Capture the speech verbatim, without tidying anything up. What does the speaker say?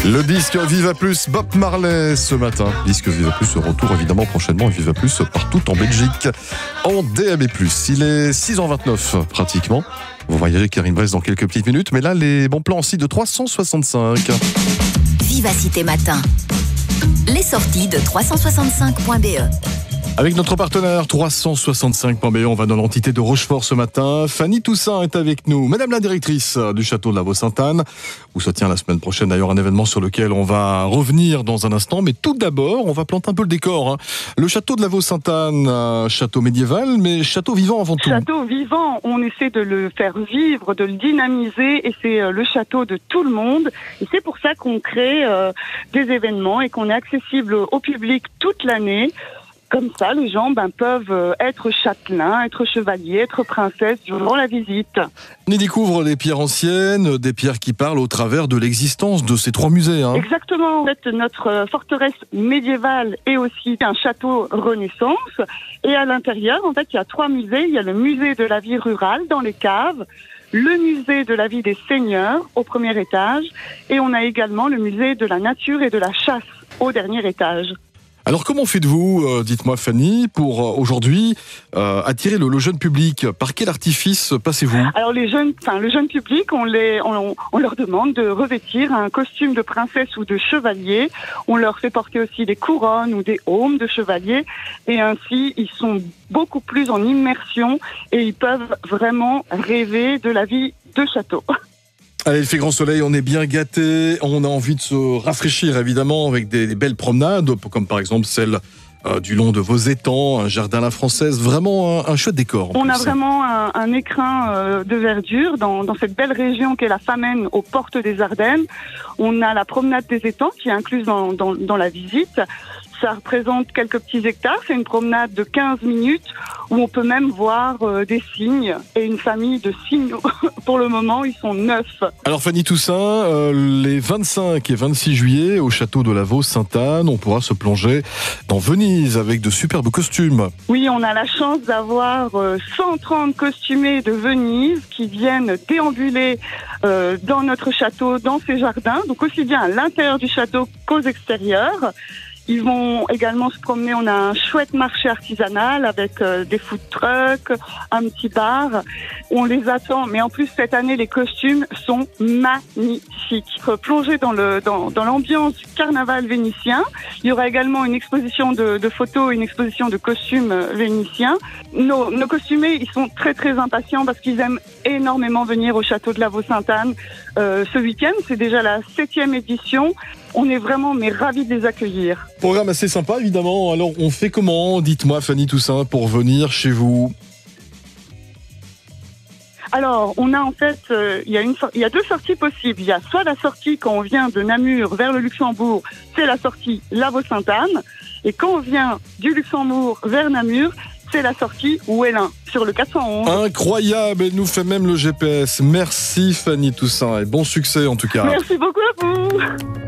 Le disque Viva Plus, Bob Marley ce matin. Disque Viva Plus, retour évidemment prochainement Viva Plus partout en Belgique en D A B plus. Il est six heures vingt-neuf pratiquement. On va y aller Karine Bress dans quelques petites minutes, mais là les bons plans aussi de trois cent soixante-cinq. Vivacité Matin. Les sorties de trois cent soixante-cinq point b e. Avec notre partenaire trois cent soixante-cinq point b e, on va dans l'entité de Rochefort ce matin. Fanny Toussaint est avec nous, madame la directrice du château de la Vaux-Sainte-Anne, où se tient la semaine prochaine d'ailleurs un événement sur lequel on va revenir dans un instant. Mais tout d'abord, on va planter un peu le décor. Le château de la Vaux-Sainte-Anne, château médiéval, mais château vivant avant tout. Château vivant, on essaie de le faire vivre, de le dynamiser, et c'est le château de tout le monde. Et c'est pour ça qu'on crée euh, des événements et qu'on est accessible au public toute l'année. Comme ça, les gens ben, peuvent être châtelains, être chevaliers, être princesses durant la visite. On y découvre les pierres anciennes, des pierres qui parlent au travers de l'existence de ces trois musées. Hein. Exactement. En fait, notre forteresse médiévale est aussi un château Renaissance. Et à l'intérieur, en fait, il y a trois musées. Il y a le musée de la vie rurale dans les caves, le musée de la vie des seigneurs au premier étage, et on a également le musée de la nature et de la chasse au dernier étage. Alors comment faites-vous, euh, dites-moi Fanny, pour euh, aujourd'hui euh, attirer le, le jeune public? Par quel artifice passez-vous? Alors les jeunes, enfin le jeune public, on les, on, on leur demande de revêtir un costume de princesse ou de chevalier. On leur fait porter aussi des couronnes ou des aumes de chevalier, et ainsi ils sont beaucoup plus en immersion et ils peuvent vraiment rêver de la vie de château. Allez, il fait grand soleil, on est bien gâtés, on a envie de se rafraîchir évidemment avec des, des belles promenades, comme par exemple celle euh, du long de vos étangs, un jardin à la française, vraiment un, un chouette décor. On plus. a vraiment un, un écrin euh, de verdure dans, dans cette belle région qu'est la Famenne aux portes des Ardennes. On a la promenade des étangs qui est incluse dans, dans, dans la visite. Ça représente quelques petits hectares, c'est une promenade de quinze minutes où on peut même voir euh, des cygnes et une famille de cygnes. Pour le moment, ils sont neuf. Alors Fanny Toussaint, euh, les vingt-cinq et vingt-six juillet au château de la Vaux-Sainte-Anne, on pourra se plonger dans Venise avec de superbes costumes. Oui, on a la chance d'avoir euh, cent trente costumés de Venise qui viennent déambuler euh, dans notre château, dans ses jardins, donc aussi bien à l'intérieur du château qu'aux extérieurs. Ils vont également se promener, on a un chouette marché artisanal avec euh, des food trucks, un petit bar. On les attend, mais en plus cette année les costumes sont magnifiques. Plonger dans le dans, dans l'ambiance du carnaval vénitien. Il y aura également une exposition de, de photos, une exposition de costumes vénitiens. Nos, nos costumés, ils sont très très impatients parce qu'ils aiment énormément venir au château de la Vaux-Sainte-Anne euh, ce week-end. C'est déjà la septième édition. On est vraiment mais ravis de les accueillir. Programme assez sympa évidemment. Alors on fait comment, dites-moi Fanny Toussaint, pour venir chez vous? Alors, on a en fait, euh, il y a une, il y a deux sorties possibles. Il y a soit la sortie quand on vient de Namur vers le Luxembourg, c'est la sortie La Vaux-Sainte-Anne, et quand on vient du Luxembourg vers Namur, c'est la sortie Ouélin sur le quatre cent onze. Incroyable, elle nous fait même le G P S. Merci Fanny Toussaint et bon succès en tout cas. Merci beaucoup à vous.